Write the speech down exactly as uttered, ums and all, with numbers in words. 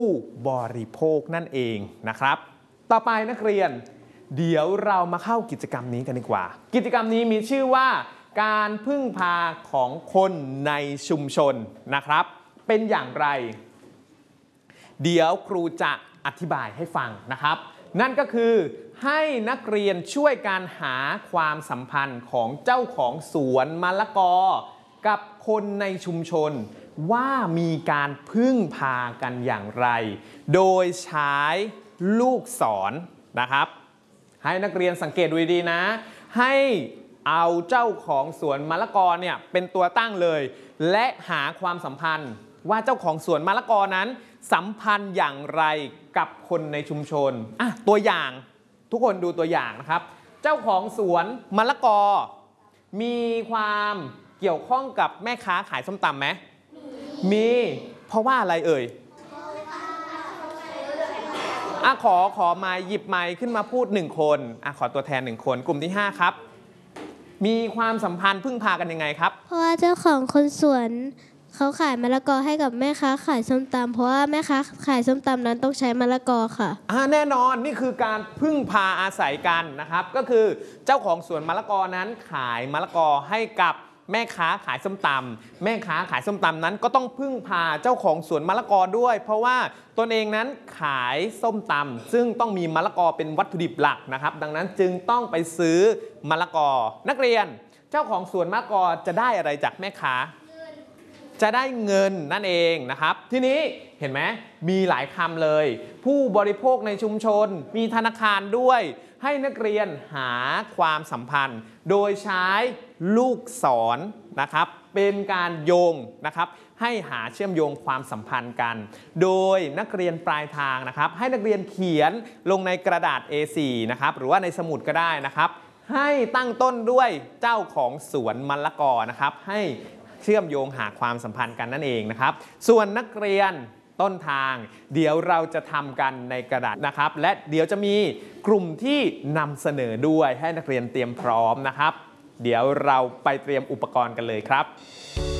ผู้บริโภคนั่นเองนะครับต่อไปนักเรียนเดี๋ยวเรามาเข้ากิจกรรมนี้กันดีกว่ากิจกรรมนี้มีชื่อว่าการพึ่งพาของคนในชุมชนนะครับเป็นอย่างไรเดี๋ยวครูจะอธิบายให้ฟังนะครับนั่นก็คือให้นักเรียนช่วยการหาความสัมพันธ์ของเจ้าของสวนมะละกอกับคนในชุมชนว่ามีการพึ่งพากันอย่างไรโดยใช้ลูกศรนะครับให้นักเรียนสังเกตดูดีๆนะให้เอาเจ้าของสวนมะละกอเนี่ยเป็นตัวตั้งเลยและหาความสัมพันธ์ว่าเจ้าของสวนมะละกอนั้นสัมพันธ์อย่างไรกับคนในชุมชนอ่ะตัวอย่างทุกคนดูตัวอย่างนะครับเจ้าของสวนมะละกอมีความเกี่ยวข้องกับแม่ค้าขายส้มตำไหมมีเพราะว่าอะไรเอ่ยอ่ะขอขอไมค์หยิบไมค์ขึ้นมาพูดหนึ่งคนอ่ะขอตัวแทนหนึ่งคนกลุ่มที่ห้าครับมีความสัมพันธ์พึ่งพากันยังไงครับเพราะว่าเจ้าของคนสวนเขาขายมะละกอให้กับแม่ค้าขายส้มตำเพราะว่าแม่ค้าขายส้มตำนั้นต้องใช้มะละกอค่ะอ่าแน่นอนนี่คือการพึ่งพาอาศัยกันนะครับก็คือเจ้าของสวนมะละกอนั้นขายมะละกอให้กับแม่ค้าขายส้มตำแม่ค้าขายส้มตำนั้นก็ต้องพึ่งพาเจ้าของสวนมะละกอด้วยเพราะว่าตนเองนั้นขายส้มตำซึ่งต้องมีมะละกอเป็นวัตถุดิบหลักนะครับดังนั้นจึงต้องไปซื้อมะละกอนักเรียนเจ้าของสวนมะละกอจะได้อะไรจากแม่ค้าจะได้เงินนั่นเองนะครับทีนี้เห็นไหมมีหลายคำเลยผู้บริโภคในชุมชนมีธนาคารด้วยให้นักเรียนหาความสัมพันธ์โดยใช้ลูกศรนะครับเป็นการโยงนะครับให้หาเชื่อมโยงความสัมพันธ์กันโดยนักเรียนปลายทางนะครับให้นักเรียนเขียนลงในกระดาษ เอ โฟร์ นะครับหรือว่าในสมุดก็ได้นะครับให้ตั้งต้นด้วยเจ้าของสวนมะละกอนะครับให้เชื่อมโยงหาความสัมพันธ์กันนั่นเองนะครับส่วนนักเรียนต้นทางเดี๋ยวเราจะทำกันในกระดาษนะครับและเดี๋ยวจะมีกลุ่มที่นำเสนอด้วยให้นักเรียนเตรียมพร้อมนะครับเดี๋ยวเราไปเตรียมอุปกรณ์กันเลยครับ